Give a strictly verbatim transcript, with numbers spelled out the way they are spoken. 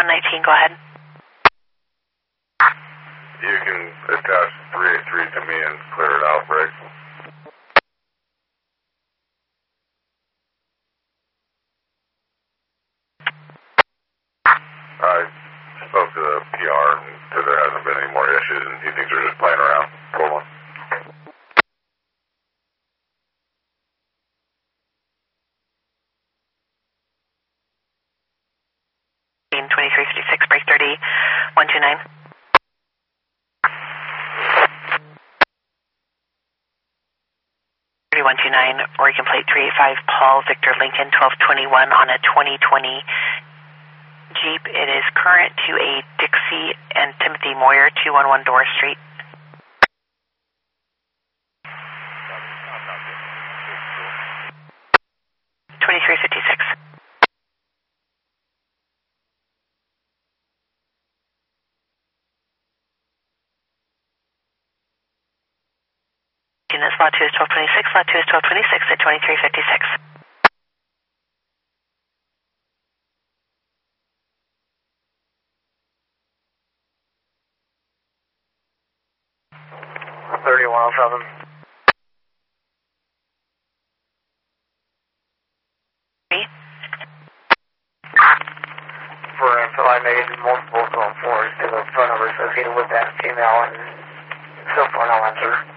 nineteen, go ahead. You can attach three eight three to me and clear it out, Rick. I spoke to the P R and said there hasn't been any more issues and he thinks they're just playing around. Cool one. twenty-three fifty-six, break thirty, one two nine. thirty-one two nine, Oregon plate three eight five, Paul Victor Lincoln, twelve twenty-one on a twenty twenty Jeep. It is current to a Dixie and Timothy Moyer, two one one Doris Street. twenty-three fifty-six. This lot two is twelve twenty-six, lot two is twelve twenty-six at twenty-three fifty-six. thirty-one oh seven. For info, I made multiple phone fours to the phone number associated with that female and still phone no answer.